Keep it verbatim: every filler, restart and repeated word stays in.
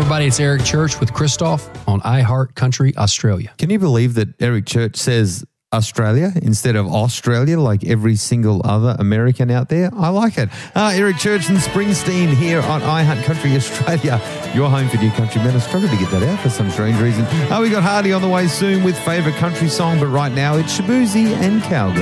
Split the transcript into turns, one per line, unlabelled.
everybody. It's Eric Church with Christoph on iHeart Country Australia.
Can you believe that Eric Church says Australia instead of Australia like every single other American out there? I like it. Uh, Eric Church and Springsteen here on iHeart Country Australia, your home for new country men. I struggled to get that out for some strange reason. Uh, we got Hardy on the way soon with favourite country song, but right now it's Shaboozey and Cowgirl.